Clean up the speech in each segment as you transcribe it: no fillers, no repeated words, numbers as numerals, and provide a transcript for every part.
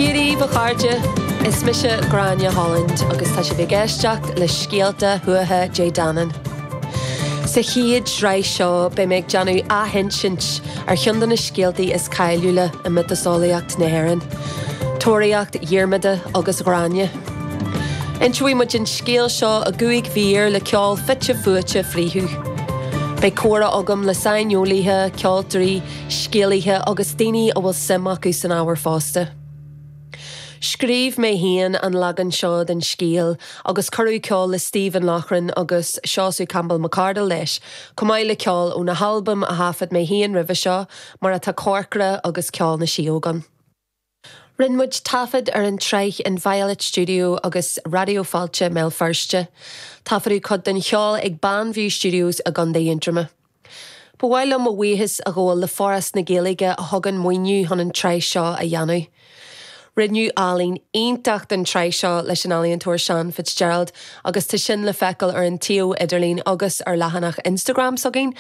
Círí Bacharja is mise Grania Holland agus tá sé bhgéisteach le scialta thuatha J. Dannan. Sa chiad sreis seo be méid Janú ahinsint ar chiundan na scialtaí is cailúla a mitasolaíocht na hÉireann, tóiríocht dhiarmada agus Grania. Intruí muid in scéal seo a guaig vír le ceol fitte fuate fríthú. Bei córa agam le sainolíthe, ceoltarí, scéalaithe agus daoine a bhfuil sim acu san ábhar fásta. Scríb mé haon an lagan seo den scéal agus curú ceol le Stephen Lochran agus Seású Campbell McCardle leis, cumáid le ceol ó na halbam a hafad mé haon ribh seo mar atá córcra agus ceol na siógan. Rinmuid tafad ar an treich in Violet Studio agus Radio Fáilte mé firste. Tafarú cod den cheol ag Banview Studios a Gunday Intrama. Bhhail am a bhuíhis a ggóil le Forras na Gaeilge a thugan muoinniu hon an treich seo a dhéanú. Rinniu álín aontacht an treich seo leis an alíontóir Sean Fitzgerald agus tá sin le feiceáil ar an tío idirlín agus ar lehanach Instagram sogin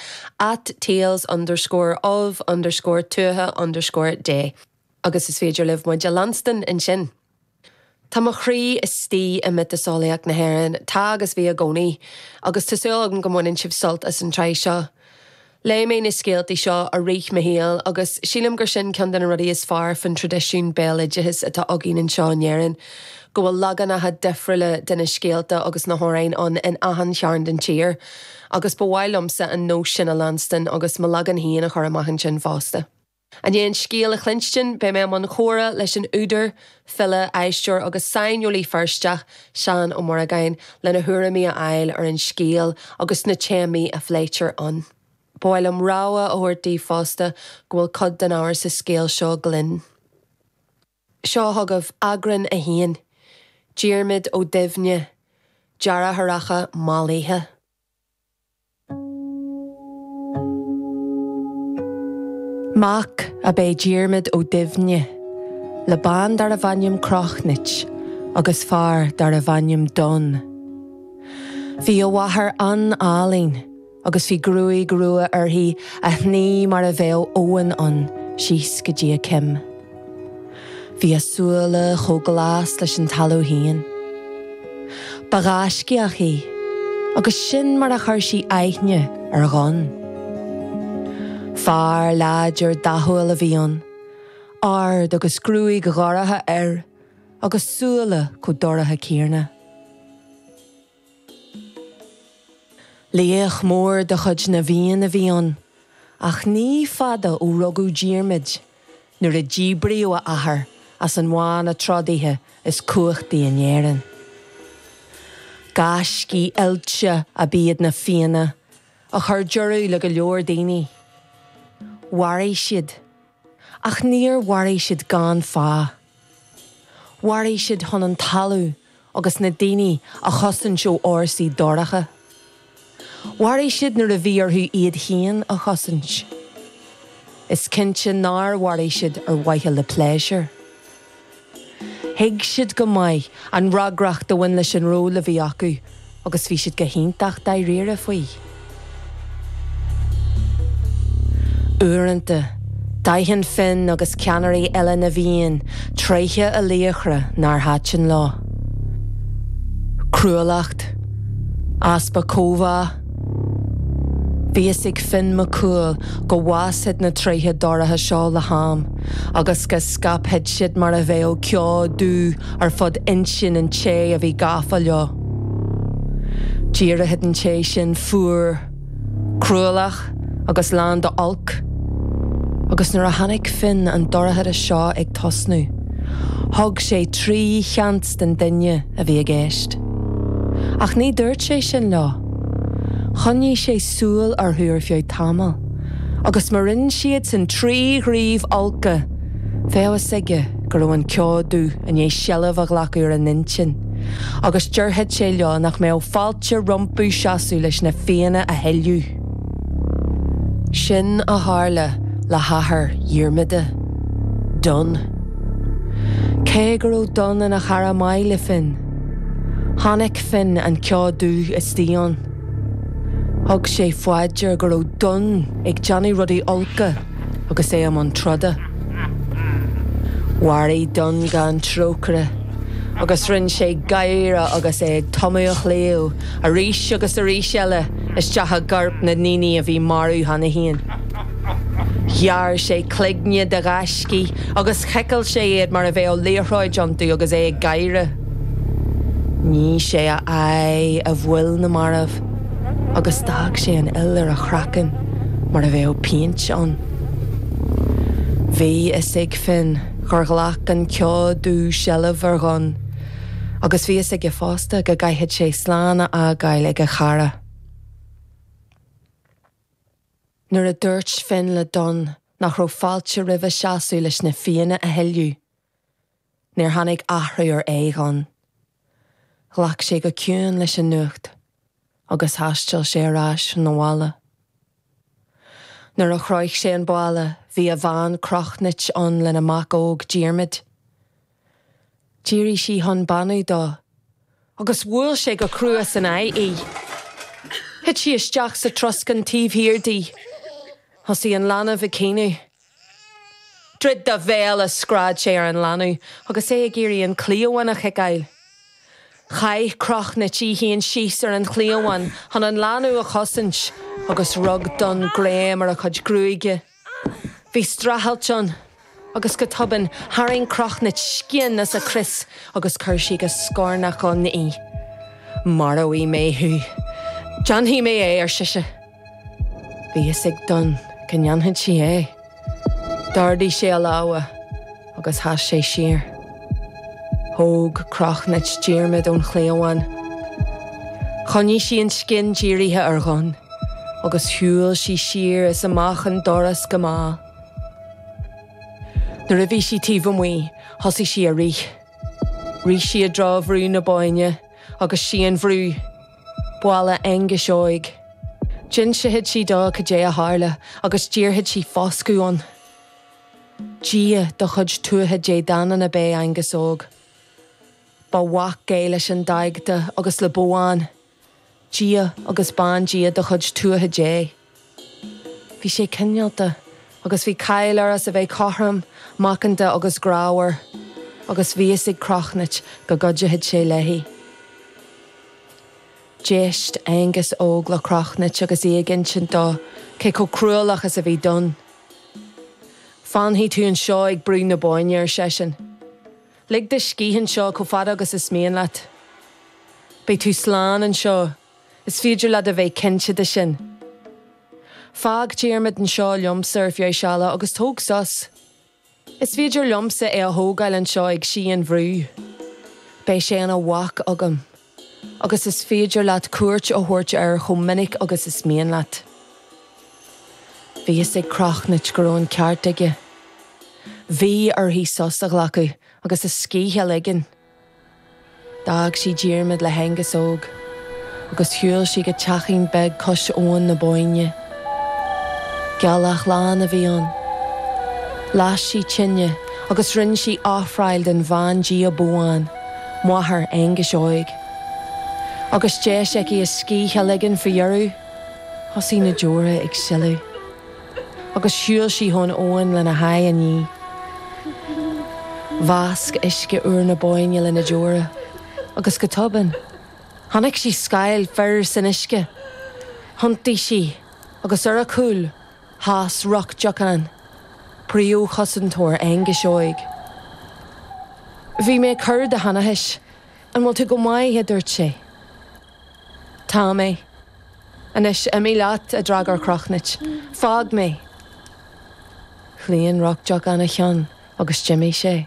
@tales_of_tuatha_day. Agus is féidir libh muid a Lanston in sin. Tá mo chrí is tí a mitasolaíocht na hÉireann, tá agus bhí a gcónaí, agus tá súil an gomórinn sibh sult as an treich seo. Le mé na scéaltaí seo a rích me héal agus sílim gur sin cean den rudí is fearr fan tradiisiún béiligis atá agin in seo an go bhfuil lagan a had difriúile den na scéalta agus na hórainn an in ahan chearn den tír, agus bhhail lomsa an nó sin a Lanston agus má lagan híon a chur amachchan sin fásta. An dhéon scéal a chlinstin be mé man chóra leis an úidir, fille, eisteir agus sainolí firsteach Sean ó Moragain le na thuairimí a ail ar an scéal agus na téimí a phléitear an. Bhfuil am ráha a thuirtaí fásta go bhfuil cod den áir sa scéal seo glynn. Seo thugah agran a haon, Diarmid ó Duibhne, Deara Haracha Málaithe. Mac a bé Diarmid ó Duibhne, le ban dar a bhainneam crochnit, agus fearr dar a bhainneam don. Bhí a bhathair an álín, agus bhí grua arthaí a thní mar a bhéh óan an, síos go dtí a cim. Bhí a súla chó glas leis an talú haon. Bagáisciachaí, agus sin mar a chuir sí aithne ar gan. Fearr láidir dathúil a bhíon, ard agus grúí go gharatha agus súla go doratha cíarna. Léach mór de chud na bhíon a bhíon, ach ní fada ó rugú Diarmid, nuair a ddíbriú a athair as an mháin a trodaithe is cuachtaí an éireann. Gaiscí iltse a bíad na fianna, a chur dearú le go leor daoine. Warí siad, ach níor warí siad gan fá. Warí siad hon an talú agus na daoine a chosann seo orsaí doracha. Warí siad nuair a bhí orthú iad haon a chosint. Is cinse nár warí siad ar waithe le pléisiir. Hiig siad go maith an ragracht do bhain leis an róla bhí acu, agus bhí siad go hiontacht dá riara faoi. Uaireanta, daithin fin agus ceannarí eile na bhíon, tréithe a léochra nar háitin lá. Crualacht, aspa cómha, bhíosigh fin macúil go bhhasaid na tréithe doratha seo le ham, agus go scaphead siad mar a bhéh ceá dú ar fud insin an té a bhí gafa leo. Dírehead an té sin fuair, crualach agus lán do olc, agus nuair a tháinig fin an doratha a seo ag tosnú, thug sé 3 cheant den duine a bhí a gceist. Ach ní dúirt sé sin leo. Chonní sé súil ar thuair feo tamil, agus mar rinn siad san 3 ghríomh olca, bheadh sige gur bhain ceádú an é sealamh a ghlacu ar an nintin, agus dearthaid sé leo nach mé ó fáilte rompú seaasú leis na féanna a heiliú. Sin a tharla le hathair dhiarmide, don. Cé gur ó don in a chara maile fin, tháinig fin an ceádú is tíon. Thug sé foiidir gur ó don ag Johnny rudí olca agus é am an troda. Warí don gan trócra, agus rinn sé gaire agus tomaíoch léo, a ríis agus a ríis eile is deacha garb na níní a bhí marú hana hían. Jaar sé cligne de gaiscí agus cheiceil sé iad mar a bheith ó léarthráid antú agus gaire. Ní sé a bhfuil na marmh, agus dag sé an illar a chracan mar a bheith ó pínt an. Bhí is ag fin gur ghlach an ceadú seileh ar gan, agus bhí is ag fásta go gaithead sé sláánna a gail ag a chara. Nuair a dúirt fin le don nach raibh fáilte ribh seaasú leis na fianna a heiliú. Níor tháinig athraú ar gan. Ghlach sé go ciúin leis an nuacht, agus thaisteal sé arás na bhála. Nuair a chroich sé an bála, bhí a bhain crochnit an le na mac óg díarmid. Dírí sí hon banú dá, agus bhfuil sé go cruas an í. Hit sí isteach sa troscan tíomhhirdí, hosí an lana bhí cínu. Drid da bhéal a scrád sé ar an lanú, agus a géirí an clíomhain a chegail. Chai crochnit í híon síos ar an clíomhain, han an lanú a chosint, agus rug don gréim ar a chud grúige. Bhí strahaltion, agus go tuban haring crochnit scin as a cris, agus chuir sí go scórnach an í. Maróí méthú. John hí mé ar siise. Bhí is ag don, cinneanhaid sí Dardaí sé a láha, agus thas sé siar. Thóg crochnit díarmid ón chléamhain. Choní sí an scin dírithe ar gan, agus thuúil sí siar is amach an doras go má. Nuair a bhí sí tíomh muí, thosaí sí a rí. Rí sí a drábhrú na baine, agus sí an bhrú. Bála enge seoig. Jin se hid sí dá go dé a hála, agus díirhid sí foscúan. Dia do chud tuathe dé danan na bé agus óg. Ba wach gé leis an daigta agus le bóáin. Dia agus bán dia do chud tuathe dé. Bhí sé cinnealta, agus bhí cailar as a bheith cothram, macanta agus gráhar, agus bhí sig crochnit go godjahid sé lehí. Déist agus óg le crochnit agus éigen sin dá, cé có cruúlach as a bhí don. Fan hí tú an seo ag brú na baine ar sesin. Lig de scíhann seo có fada agus is mian leat. Bei tú sláán an seo, is féidir le a bheith cinse de sin. Fag díarmid an seo liomsa ar fiú seala agus tóg sos. Is féidir liomsa a thógáil an seo ag sí an bhrú. Bei sé an a wach agam. Agus is féidir leat cuairt ó thuairt ar chomh minic agus is mian leat. Bhí is ag crochnit go raibh an ceart aige. Bhí ar hí sosta ghlacu agus is scíthe ligean. Dag sí díarmid le hengus óg, agus thuúil sí go teachín beg cos ón na baine. Geallach lán a bhí an. Lás sí tinne agus rinn sí áfrail den bhain dí a búáin, muathair engus óig. Agus déis ag í is scíthe ligean fa dhearú, hosí na dúra ag sileú. Agus siúil sí hon óin le na haid a ní. Vasc isce uair na baine le na dúra, agus go tuban. Tháinig sí scail fearr san isce. Thuntaí sí, agus ar a cúil, hás roch deacán, príú chosantóir engus óig. Bhí mé cur de hanathis, an bhfuil tú go maithe dúirt sé. Tá mé, anis a mí leat a dragar crochnit, fág mé. Chlíonn roch deacán a cheann, agus Jimmy sé.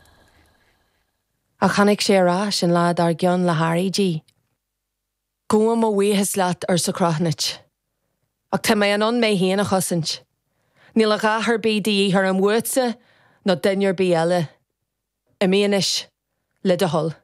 A chanig sé arás an lád ar gionn le Harry. Gúam ó bhuíthas leat ar sa crochnit. Ach tá mé an mé híana a chosint. Níl a gáthair bídaí ar an mhuatsa nó duinear bí eile. I míonis, le de hol.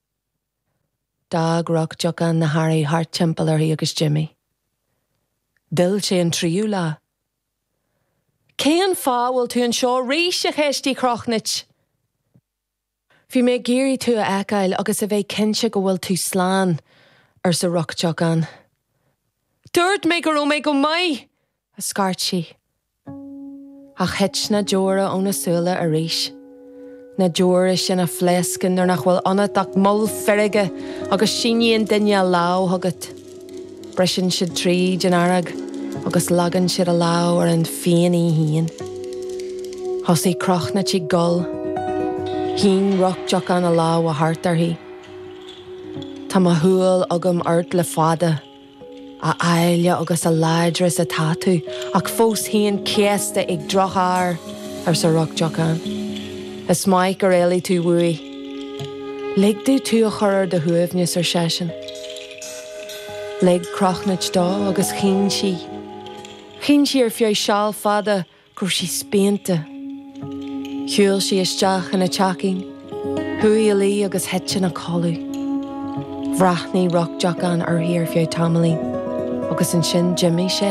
Dag roch deacán na Harry hart timpeall ar agus Jimmy. Dil sé an tríú lá. Cé an fáhfuil tú an seo rís a cheistí crochnit? Bhí mé géirí tú a eáil agus a bheith cinse go bhfuil tú sláán ar sa roch deacán. Dúirt mé go raibh mé go maith, a scart sí. Ach het na deora ón na súla a ríis, na dúra sin a flescin ar nach bhfuil anadach mull ferige agus síníon duine lá thugad. Brisin siad tríd an arag agus lagan siad a lá ar an féanaí híon. Thosaí crochna tí gol, hín rockteach an a lá a hart ar hí. Tá má thuail agam ort le fada, a aile agus a ládras a tátu, ach fós híon céasta ag drochar ar sa rockteach an. Is maic ar éalaí tú bhuaí. Ligdú tú a chuir de thuamhneas ar sesin. Lig crochnit dá agus chin si. Chin si ar fiú seáil fada gur si spéanta. Chúil si isteach in a teaching, thuí a lí agus hetin a colú. Bhreathnaí rockteach an arthaí ar fiú tamalaín, agus an sin Jimmy sé.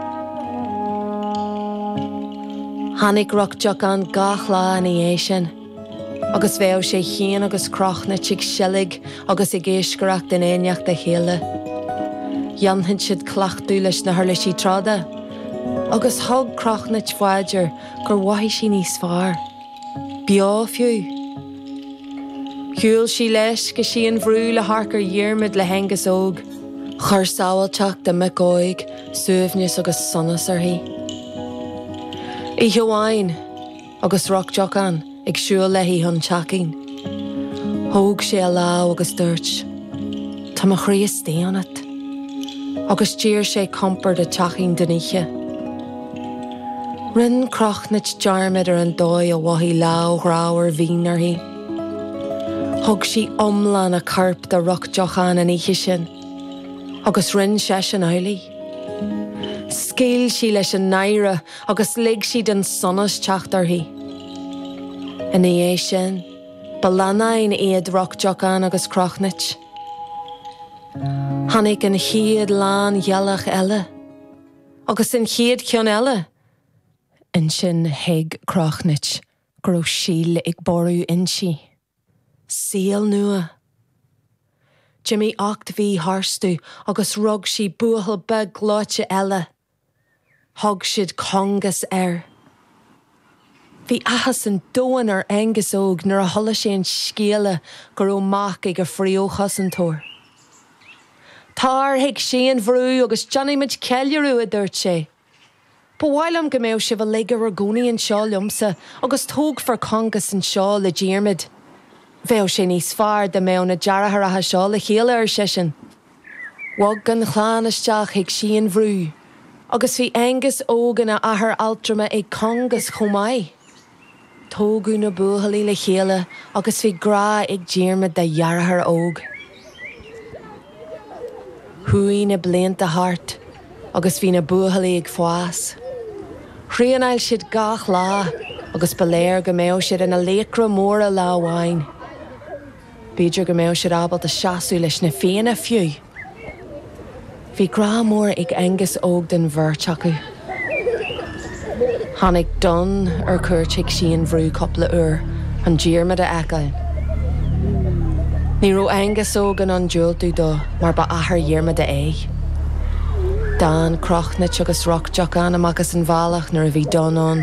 Tháinig rockteach an gach lá in é sin, agus bheadh sé chéan agus crochna tig silig agus i ggéisceach den éineach de chéile. Dheanhaid siad clachtú leis na thuirlisí tráda, agus thug crochna fáidir gur waithí sí níos fearr. Beo fiú. Chúil sí leis go sí an bhrú le harcar dhiarmid le hengus óg, chur sábhailteach de micóig, suamhneas agus sonas ar hí. I Joáin agus rockteach an ag siúil le hí hon teaching. Thóg sé a lá agus dúirt. Tá mo chríos déanat. Agus tíir sé compar de teaching deníthe. Rinn crochnit dearmid ar an dóid a waithí lá ghráir bhín ar hí. Thug sí omlan a carp de rockteach an in íche sin, agus rinn sé sin eilí. Scéil sí leis an naire agus lig si den sonas teacht ar hí. In é sin, balanain iad rockteach an agus crochnit. Tháinig an chiad lán dhealach eile, agus in chiad ceann eile. In sin heig crochnit, gur síl ag ború in si. Síl nua. Jimmy ocht bhí harstú agus rug sí buachal beg gláite eile. Thug siad congas air. Bhí achas an dóin ar angus óg nuair a thola sé an scéala gur ó mac ag a phríochas an tóir. Tar hic sé an bhrú agus Johnny mid ceilliarú a dúirt sé. Bhailam go méoh sibh ligar ar gcónaí an seá liomsa agus tóg for congas an seá le díarmid. Bheadh sé níos fearr de méoh na deartharatha seá le chéile ar sesin. Wag an chláán isteach ag sí an bhrú, agus bhí angus ógan a athair altrama ag congas chomáid. Tógú na buachalaí le chéile agus bhí grá ag díarmid de dearthar óg. Thuí na blianta hart, agus bhí na buachalaí ag fáas. Chríonail siad gach lá, agus beléir go méoh siad ina léacra móra láháin. Bíidir go méoh siad ábal a seaasú leis na féana fiú. Bhí grá mór ag angus óg den bheirt acu. Tháinig don ar cuairteigh sí an bhrú coppla uair an díarmid a eáil. Ní raibh angus ógan an dúiltú dó mar ba athair dhiarmid a é. Dan crochnit agus rockteach an amachchas an bhealach nuair a bhí donán.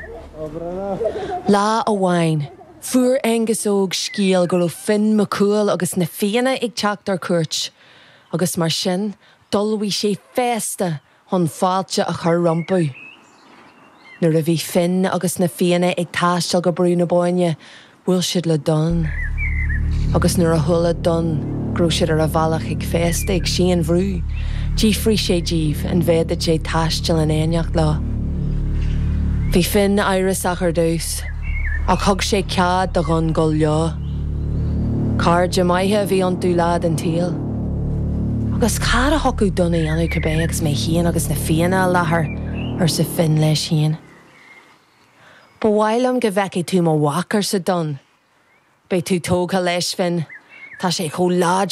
Lá a bhain, fuair angus óg scíal gur ó fin macúil agus na féana ag teacht ar cuairt, agus mar sin dulbhí sé féasta chun fáilte a chur rompú. Nuair a bhí fin agus na féana ag táisteal go brú na báine, bhfuil siad le don. Agus nuair a thula don, grú siad ar a bhealach ag féasta ag sí an bhrú, dífrí sé díomh an bhéadad sé táisteal in éineacht lá. Bhí fin airisach ar dús, ach thug sé cead do chun go leo. Cairde maithe bhí an dúlád an tíal. Agus cad a thocú donna anú cabbé agus mé chéan agus na féana a láthair ar sa fin leis chéan. Ba bhailam go bheici tú má wachar sa don. Bé tú tógtha leis fin, tá sé chomh láid